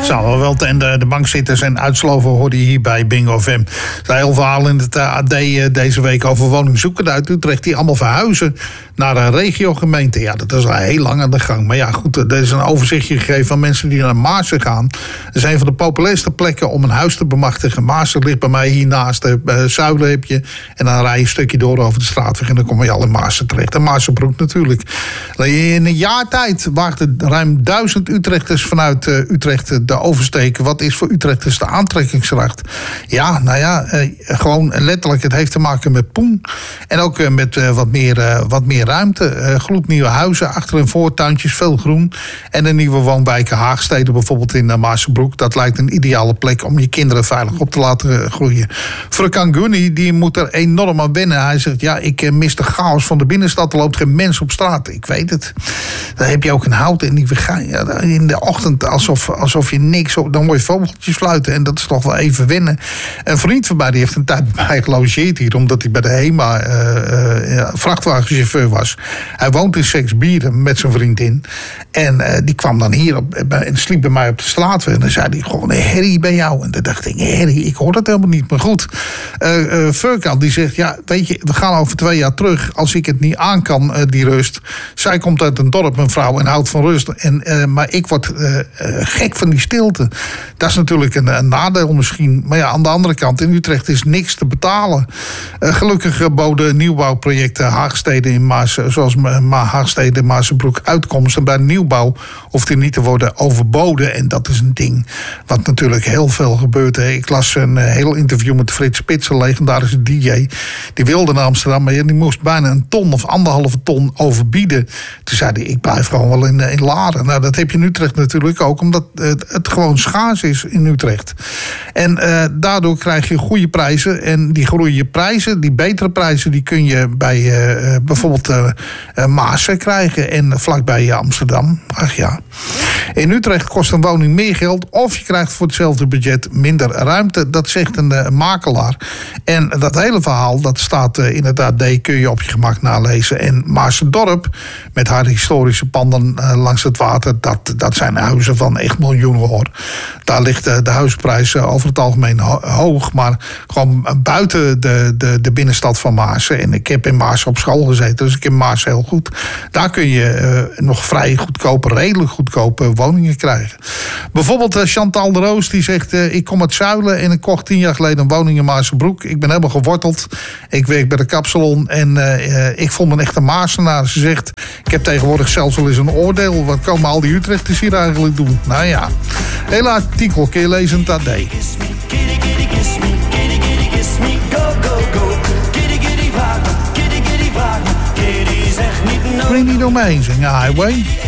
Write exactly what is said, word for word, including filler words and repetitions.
Zal wel. En de, de bankzitters en uitsloven hoorde je hier bij Bingo F M. Er zijn heel verhaal in het A D deze week over woningzoekenden uit Utrecht die allemaal verhuizen naar een regiogemeente. Ja, dat is al heel lang aan de gang. Maar ja, goed, er is een overzichtje gegeven van mensen die naar Maarsen gaan. Dat is een van de populairste plekken om een huis te bemachtigen. Maarsen ligt bij mij hiernaast. Uh, Zuilen heb je. En dan rij je een stukje door over de straatweg en dan kom je al in Maarsen terecht. En Maarsenbroek natuurlijk. In een jaar tijd waagden ruim duizend Utrechters vanuit uh, Utrecht de oversteken. Wat is voor Utrechters de aantrekkingskracht? Ja, nou ja, uh, gewoon letterlijk. Het heeft te maken met poen. En ook uh, met uh, wat, meer, uh, wat meer ruimte. Uh, gloednieuwe huizen, achter- en voortuintjes, veel groen. En een nieuwe woonwijken Haagstede, bijvoorbeeld in uh, Maarsenbroek. Dat lijkt een ideale plek om je kinderen veilig op te laten uh, groeien. Furkan Guni, die moet er enorm aan wennen. Hij zegt, ja, ik uh, mis de chaos van de binnenstad. Er loopt geen mens op straat. Ik weet het. Dan heb je ook een hout en die vergaan in de ochtend alsof, alsof je niks... Dan hoor je vogeltjes fluiten en dat is toch wel even wennen. Een vriend van mij die heeft een tijd bij mij gelogeerd hier, omdat hij bij de HEMA uh, uh, vrachtwagenchauffeur was. Hij woont in Seksbieren met zijn vriendin. En uh, die kwam dan hier op, en sliep bij mij op de straat. En dan zei hij gewoon een herrie bij jou. En dan dacht ik, herrie, ik hoor dat helemaal niet. Maar goed, uh, uh, Furkan die zegt, ja, weet je, we gaan over twee jaar terug. Als ik het niet aan kan, uh, die rust. Zij komt uit een dorp, een vrouw, en houdt van rust. En, uh, maar ik word uh, uh, gek van die stilte. Dat is natuurlijk een, een nadeel misschien. Maar ja, aan de andere kant, in Utrecht is niks te betalen. Uh, gelukkig boden nieuwbouwprojecten Haagstede in Maas, zoals Ma- Haagstede, Maarsenbroek uitkomst. En bij nieuwbouw hoeft die niet te worden overboden. En dat is een ding wat natuurlijk heel veel gebeurt. Hè. Ik las een uh, heel interview met Frits Spits, een legendarische D J. Die wilde naar Amsterdam, maar die moest bijna een ton of anderhalve ton overbieden. Toen zei hij, ik blijf gewoon wel in, in Laren. Nou, dat heb je in Utrecht natuurlijk ook, omdat het, het gewoon schaars is in Utrecht. En uh, daardoor krijg je goede prijzen. En die goede prijzen, die betere prijzen, die kun je bij uh, bijvoorbeeld uh, uh, Maarsen krijgen. En vlakbij Amsterdam. Ach ja. In Utrecht kost een woning meer geld, of je krijgt voor hetzelfde budget minder ruimte. Dat zegt een uh, makelaar. En dat hele verhaal, dat staat uh, in het A D, kun je op je gemak nalezen. En Maarsen-dorp, met haar historische panden uh, langs het water, dat, dat zijn huizen van echt miljoenen hoor. Daar ligt uh, de huisprijs uh, over het algemeen ho- hoog, maar gewoon buiten de, de, de binnenstad van Maarsen. En ik heb in Maarsen op school gezeten, dus ik ken Maarsen heel goed. Daar kun je uh, nog vrij goedkope, redelijk goedkope woningen krijgen. Bijvoorbeeld uh, Chantal de Roos, die zegt, uh, ik kom uit Zuilen en ik kocht tien jaar geleden een woning in Maarsenbroek. Ik ben helemaal geworteld. Ik werk bij de kapsalon en uh, uh, ik voel me een echte Maarsenaar. Ze zegt, ik heb tegenwoordig zelfs wel eens een oordeel. Wat komen al die Utrechters hier eigenlijk doen? Nou ja, heel artikel kun je lezen in het A D. Bring me domains in the highway.